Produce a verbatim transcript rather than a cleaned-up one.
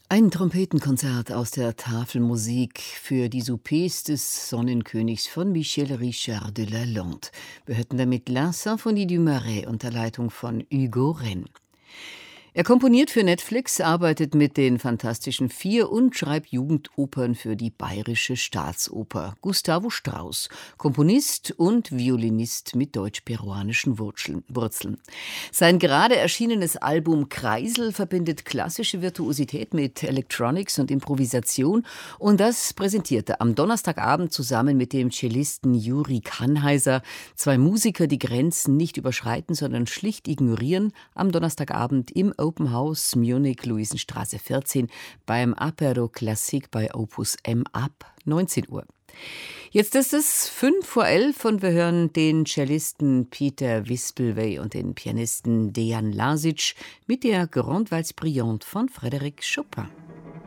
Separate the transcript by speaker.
Speaker 1: Ein Trompetenkonzert aus der Tafelmusik für die Soupers des Sonnenkönigs von Michel Richard de Lalande. Wir hörten damit La Symphonie du Marais unter Leitung von Hugo Rennes. Er komponiert für Netflix, arbeitet mit den Fantastischen Vier und schreibt Jugendopern für die Bayerische Staatsoper. Gustavo Strauss, Komponist und Violinist mit deutsch-peruanischen Wurzeln. Sein gerade erschienenes Album Kreisel verbindet klassische Virtuosität mit Electronics und Improvisation, und das präsentierte am Donnerstagabend zusammen mit dem Cellisten Juri Kannheiser, zwei Musiker, die Grenzen nicht überschreiten, sondern schlicht ignorieren, am Donnerstagabend im Open House Munich, Luisenstraße vierzehn, beim Apero Classique bei Opus M ab neunzehn Uhr. Jetzt ist es fünf vor elf und wir hören den Cellisten Peter Wispelwey und den Pianisten Dejan Lasic mit der Grande Valse Brillante von Frédéric Chopin.